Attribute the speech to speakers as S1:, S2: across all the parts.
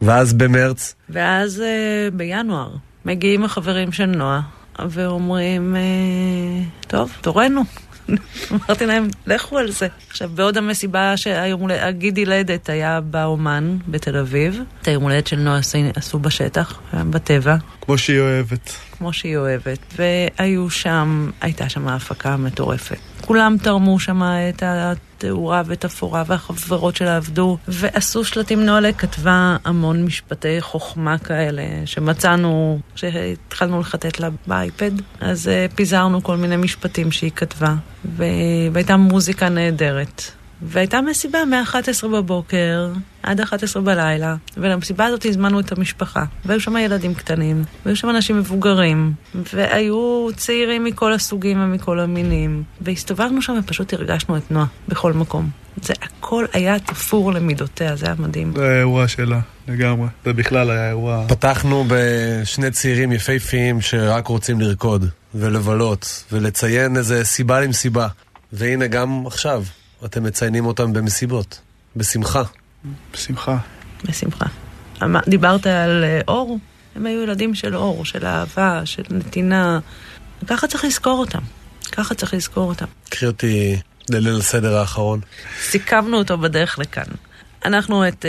S1: ואז במרץ?
S2: ואז בינואר מגיעים החברים של נועה ואומרים, טוב, תורנו. אמרתי להם, לכו על זה. עכשיו, בעוד המסיבה שהגיד הילדת היה באומן בתל אביב, את היום הולדת של נועה עשו בשטח, בטבע.
S3: כמו שהיא אוהבת.
S2: כמו שהיא אוהבת. והיו שם, הייתה שם ההפקה מטורפת. כולם תרמו שם את התאורה ואת הפורה והחברות שלה עבדו, ועשו שלטים. נועה כתבה המון משפטי חוכמה כאלה, שמצאנו, שהתחלנו לחטט לה באייפד, אז פיזרנו כל מיני משפטים שהיא כתבה, והייתה מוזיקה נהדרת. והייתה מסיבה מ-11 בבוקר עד 11 בלילה, ולמסיבה הזאת הזמנו את המשפחה, והיו שם ילדים קטנים, והיו שם אנשים מבוגרים, והיו צעירים מכל הסוגים ומכל המינים, והסתובבנו שם ופשוט הרגשנו את נועה בכל מקום. זה הכל היה תפור למידותיה, זה היה מדהים.
S3: זה האירוע שלה, לגמרי. זה בכלל היה אירוע.
S1: פתחנו בשני צעירים יפהפיים שרק רוצים לרקוד ולבלות ולציין איזה סיבה למסיבה, והנה גם עכשיו אתם מציינים אותם במסיבות, בשמחה.
S3: בשמחה.
S2: בשמחה. דיברת על אור? הם היו ילדים של אור, של אהבה, של נתינה. ככה צריך לזכור אותם. ככה צריך לזכור אותם.
S1: קחי אותי לליל הסדר האחרון.
S2: סיכמנו אותו בדרך לכאן. אנחנו את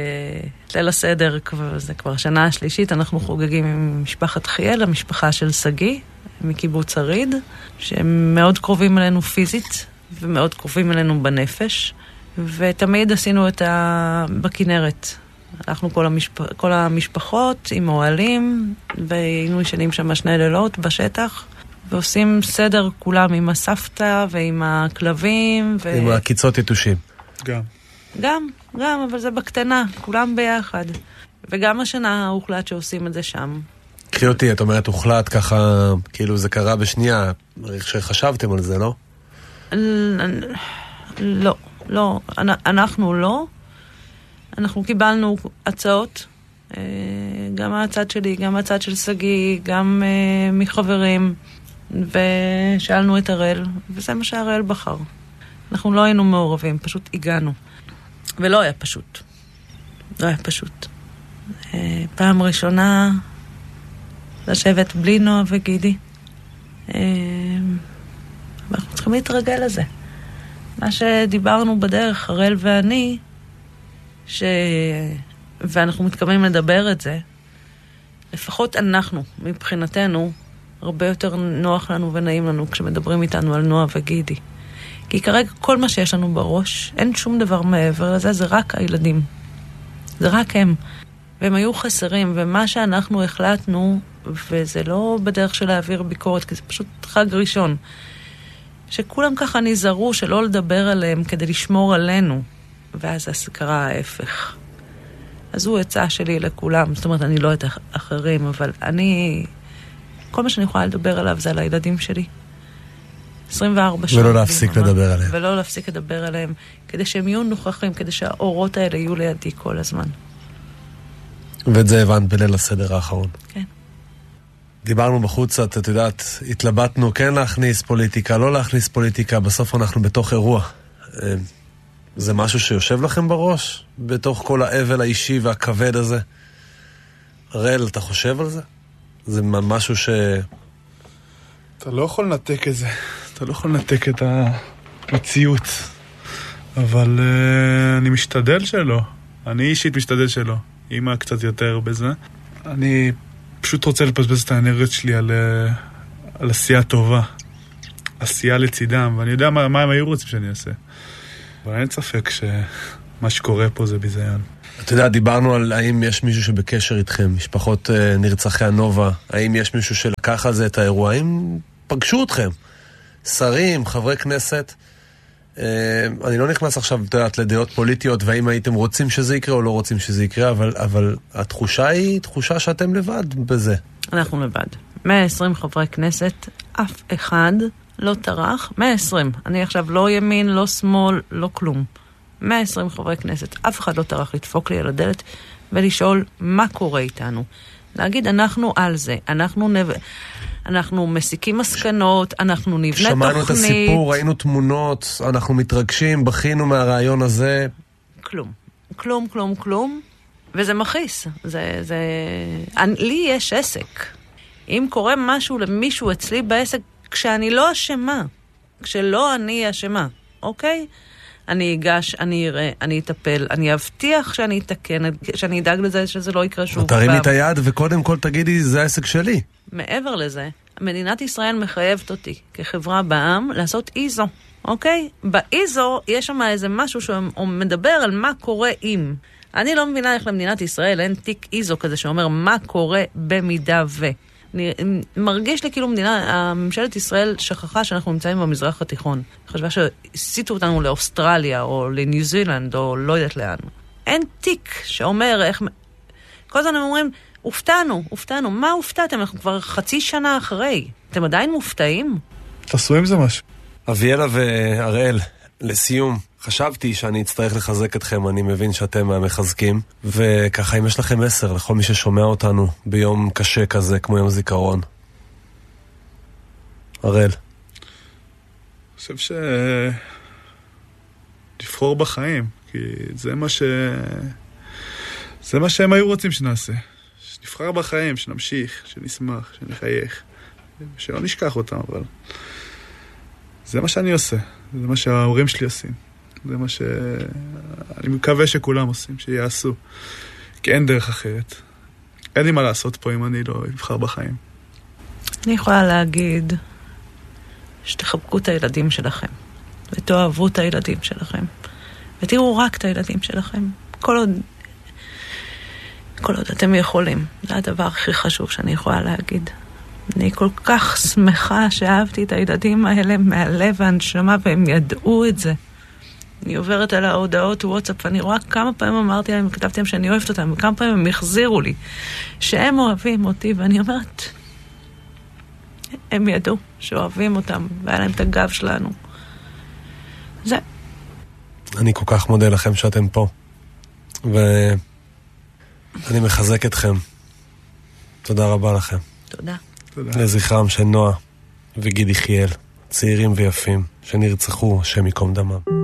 S2: ליל הסדר, זה כבר השנה השלישית, אנחנו חוגגים עם משפחת חיאל, המשפחה של סגי, מקיבוץ הריד, שהם מאוד קרובים אלינו פיזית, ומאוד קרובים אלינו בנפש, ותמיד עשינו את בכנרת. אנחנו כל המשפחות עם אוהלים, והיינו ישנים שם 2 לילות בשטח, ועושים סדר כולם עם הסבתא ועם הכלבים.
S1: עם הקיצות יתושים.
S2: גם, אבל זה בקטנה, כולם ביחד. וגם השנה הוחלט שעושים את זה שם.
S1: קחי אותי, את אומרת הוחלט ככה, כאילו זה קרה בשנייה, שחשבתם על זה, לא? לא, אנחנו לא. אנחנו קיבלנו הצעות, גם מהצד שלי, גם מהצד של סגי, גם מחברים, ושאלנו את הראל, וזה מה שהראל בחר. אנחנו לא היינו מעורבים, פשוט הגענו. ולא היה פשוט. לא היה פשוט. פעם ראשונה לשבת בלי נועה וגידי. ואנחנו צריכים להתרגל לזה. מה שדיברנו בדרך, הראל ואני, ואנחנו מתכוונים לדבר את זה, לפחות אנחנו, מבחינתנו, הרבה יותר נוח לנו ונעים לנו כשמדברים איתנו על נועה וגידי. כי כרגע כל מה שיש לנו בראש, אין שום דבר מעבר לזה, זה רק הילדים. זה רק הם. והם היו חסרים, ומה שאנחנו החלטנו, וזה לא בדרך של להעביר ביקורת, כי זה פשוט חג ראשון, שכולם ככה נזהרו שלא לדבר עליהם כדי לשמור עלינו, ואז קרה ההפך. אז הוא הצעה שלי לכולם, זאת אומרת, אני לא את אחרים, אבל כל מה שאני יכולה לדבר עליו זה על הילדים שלי. 24 שעות. ולא להפסיק לדבר עליהם.
S2: ולא להפסיק לדבר עליהם, כדי שהם יהיו נוכחים, כדי שהאורות האלה יהיו לידי כל הזמן.
S1: ואת זה הבנת בליל הסדר האחרון.
S2: כן.
S1: דיברנו בחוץ, את יודעת, התלבטנו כן להכניס פוליטיקה, לא להכניס פוליטיקה, בסוף אנחנו בתוך אירוע. זה משהו שיושב לכם בראש? בתוך כל האבל האישי והכבד הזה? הראל, אתה חושב על זה? זה משהו
S3: אתה לא יכול לנתק את זה. אתה לא יכול לנתק את המציאות. אבל אני משתדל שלא. אני אישית משתדל שלא. אמא קצת יותר בזה. אני פשוט רוצה לפספס את האנרגיות שלי על עשייה טובה. עשייה לצידם. ואני יודע מה הם היו רוצים שאני אעשה. אבל אין ספק שמה שקורה פה זה ביזיון.
S1: אתה יודע, דיברנו על האם יש מישהו שבקשר איתכם, משפחות נרצחי הנובה, האם יש מישהו שלקח על זה את האירוע, האם פגשו אתכם, שרים, חברי כנסת. אני לא נכנס עכשיו לדעות פוליטיות, והאם הייתם רוצים שזה יקרה או לא רוצים שזה יקרה, אבל התחושה היא תחושה שאתם לבד בזה.
S2: אנחנו לבד. 120 חברי כנסת, אף אחד לא טרח, 120. אני עכשיו לא ימין, לא שמאל, לא כלום. 120 חברי כנסת, אף אחד לא טרח לדפוק לי על הדלת ולשאול מה קורה איתנו. להגיד, אנחנו על זה, אנחנו מסיקים מסקנות, אנחנו נבנה תוכנית.
S1: שמענו את הסיפור, ראינו תמונות, אנחנו מתרגשים, בכינו מהרעיון הזה.
S2: כלום. כלום, כלום, כלום.
S1: וזה מכעיס. לי יש עסק. אם קורה משהו למישהו אצלי בעסק, כשאני לא אשמה, כשלא אני אשמה, אוקיי? אני אגש, אני אראה, אני אטפל, אני אבטיח שאני אתקן, שאני אדאג לזה שזה לא יקרה שוב.
S4: תרימי את היד וקודם כל תגידי, זה העסק שלי.
S1: מעבר לזה, מדינת ישראל מחייבת אותי כחברה בעם לעשות איזו, אוקיי? באיזו יש שם איזה משהו שמדבר על מה קורה אם. אני לא מבינה איך למדינת ישראל אין תיק איזו כזה שאומר מה קורה במידה ו. מרגיש לי כאילו ממשלת ישראל שכחה שאנחנו נמצאים במזרח התיכון. חשבה שהסיטו אותנו לאוסטרליה או לניו זילנד או לא יודעת לאן. אין תיק שאומר איך... כל הזמן הם אומרים, הופתענו. מה הופתעתם? אנחנו כבר חצי שנה אחרי. אתם עדיין מופתעים?
S3: תעשו עם זה משהו.
S4: אביאלה והראל, לסיום, חשבתי שאני אצטרך לחזק אתכם, אני מבין שאתם מהמחזקים, וככה אם יש לכם מסר לכל מי ששומע אותנו ביום קשה כזה, כמו יום זיכרון. הראל.
S3: אני חושב לבחור בחיים, כי זה מה שהם היו רוצים שנעשה. שנבחר בחיים, שנמשיך, שנשמח, שנחייך, שלא נשכח אותם, אבל זה מה שאני עושה, זה מה שההורים שלי עושים. זה מה שאני מקווה שכולם עושים, שיעשו. כי אין דרך אחרת. אין לי מה לעשות פה אם אני לא אבחר בחיים.
S1: אני יכולה להגיד שתחבקו את הילדים שלכם, ותאהבו את הילדים שלכם, ותראו רק את הילדים שלכם. כל עוד אתם יכולים. זה הדבר הכי חשוב שאני יכולה להגיד. אני כל כך שמחה שאהבתי את הילדים האלה מהלב והנשמה, והם ידעו את זה. אני עוברת על ההודעות וואטסאפ, ואני רואה כמה פעמים אמרתי להם, כתבתי להם שאני אוהבת אותם, וכמה פעמים הם החזירו לי שהם אוהבים אותי, ואני אומרת, הם ידעו שאוהבים אותם, והיה להם את הגב שלנו. זה.
S4: אני כל כך מודה לכם שאתם פה, ואני מחזק אתכם. תודה רבה לכם.
S1: תודה.
S4: לזכרם של נועה וגידי חיאל, צעירים ויפים שנרצחו, השם ייקום דמם.